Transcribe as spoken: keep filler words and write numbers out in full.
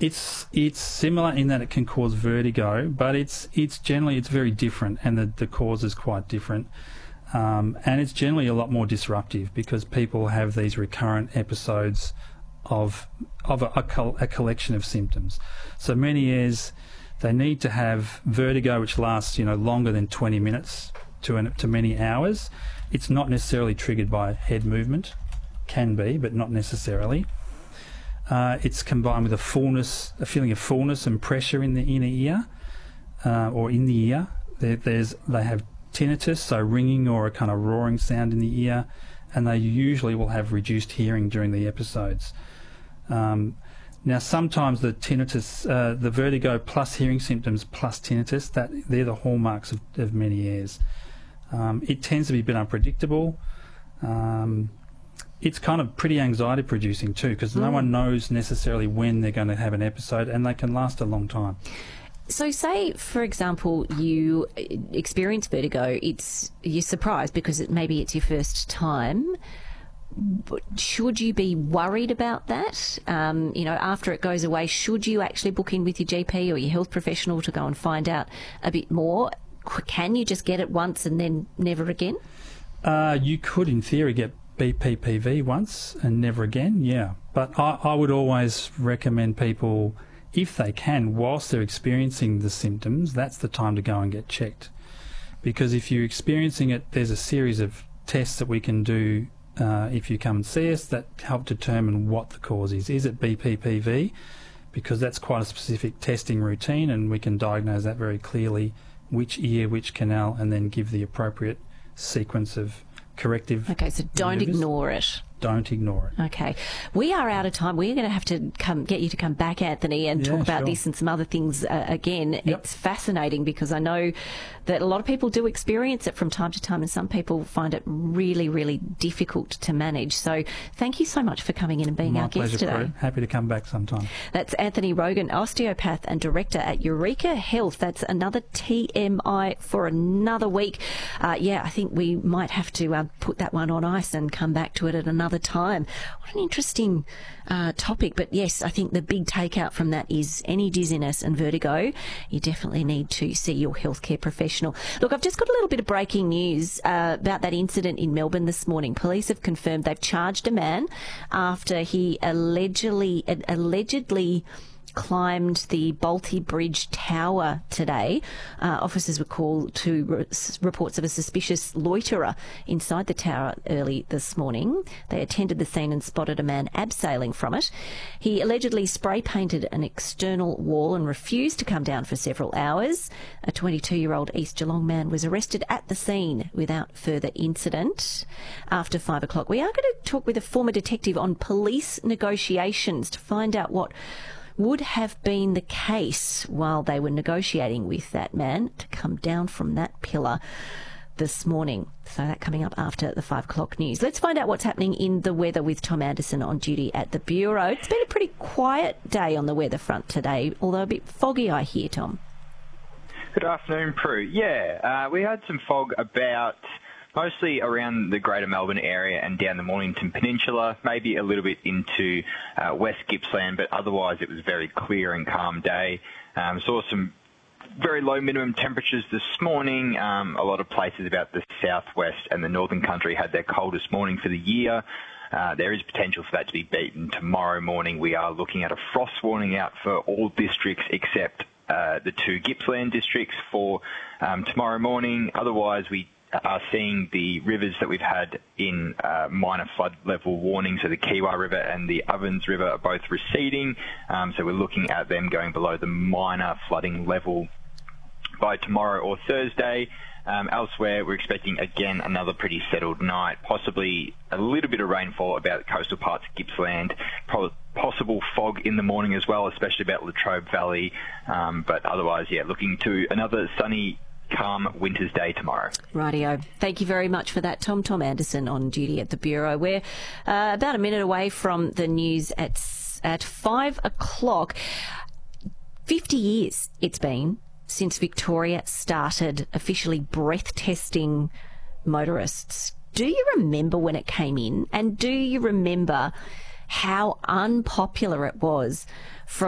it's it's similar in that it can cause vertigo, but it's it's generally it's very different, and the the cause is quite different. Um, and it's generally a lot more disruptive because people have these recurrent episodes of of a, a, col- a collection of symptoms. So Meniere's, they need to have vertigo which lasts, you know, longer than twenty minutes to an, to many hours. It's not necessarily triggered by head movement, can be, but not necessarily. Uh, it's combined with a fullness, a feeling of fullness and pressure in the inner ear uh, or in the ear. There, there's they have tinnitus, so ringing or a kind of roaring sound in the ear, and they usually will have reduced hearing during the episodes. Um, now, sometimes the tinnitus, uh, the vertigo plus hearing symptoms plus tinnitus, that they're the hallmarks of, of Meniere's. Um, it tends to be a bit unpredictable. Um, it's kind of pretty anxiety-producing too, because mm. no one knows necessarily when they're going to have an episode, and they can last a long time. So say, for example, you experience vertigo, it's you're surprised because it, maybe it's your first time. But should you be worried about that? Um, you know, after it goes away, should you actually book in with your G P or your health professional to go and find out a bit more? Can you just get it once and then never again? Uh, you could, in theory, get B P P V once and never again, yeah. But I, I would always recommend people, if they can, whilst they're experiencing the symptoms, that's the time to go and get checked. Because if you're experiencing it, there's a series of tests that we can do uh, if you come and see us that help determine what the cause is. Is it B P P V? Because that's quite a specific testing routine, and we can diagnose that very clearly, which ear, which canal, and then give the appropriate sequence of corrective. Okay, so don't maneuvers. ignore it. Don't ignore it. Okay. We are out of time. We're going to have to come get you to come back, Anthony, and yeah, talk about sure. this and some other things uh, again. Yep. It's fascinating because I know that a lot of people do experience it from time to time, and some people find it really, really difficult to manage. So thank you so much for coming in and being My our guest pleasure, today. Prue. Happy to come back sometime. That's Anthony Rogan, osteopath and director at Eureka Health. That's another T M I for another week. Uh, yeah, I think we might have to uh, put that one on ice and come back to it at another time. What an interesting uh, topic. But yes, I think the big takeout from that is any dizziness and vertigo, you definitely need to see your healthcare professional. Look, I've just got a little bit of breaking news uh, about that incident in Melbourne this morning. Police have confirmed they've charged a man after he allegedly allegedly climbed the Bolte Bridge Tower today. Uh, officers were called to re- reports of a suspicious loiterer inside the tower early this morning. They attended the scene and spotted a man abseiling from it. He allegedly spray-painted an external wall and refused to come down for several hours. A twenty-two-year-old East Geelong man was arrested at the scene without further incident. After five o'clock, we are going to talk with a former detective on police negotiations to find out what would have been the case while they were negotiating with that man to come down from that pillar this morning. So that coming up after the five o'clock news. Let's find out what's happening in the weather with Tom Anderson on duty at the Bureau. It's been a pretty quiet day on the weather front today, although a bit foggy, I hear, Tom. Good afternoon, Prue. Yeah, uh, we had some fog about mostly around the Greater Melbourne area and down the Mornington Peninsula, maybe a little bit into uh, West Gippsland, but otherwise it was a very clear and calm day. Um, saw some very low minimum temperatures this morning. Um, a lot of places about the southwest and the northern country had their coldest morning for the year. Uh, there is potential for that to be beaten tomorrow morning. We are looking at a frost warning out for all districts except uh, the two Gippsland districts for um, tomorrow morning. Otherwise, we are seeing the rivers that we've had in uh, minor flood level warning. So the Kiwa River and the Ovens River are both receding. Um, so we're looking at them going below the minor flooding level by tomorrow or Thursday. Um, elsewhere, we're expecting, again, another pretty settled night, possibly a little bit of rainfall about the coastal parts of Gippsland, probably possible fog in the morning as well, especially about Latrobe Valley. Um, but otherwise, yeah, looking to another sunny, calm winter's day tomorrow. Rightio. Thank you very much for that, Tom. Tom Anderson on duty at the Bureau. We're uh, about a minute away from the news at at five o'clock. Fifty years it's been since Victoria started officially breath testing motorists. Do you remember when it came in? And do you remember how unpopular it was from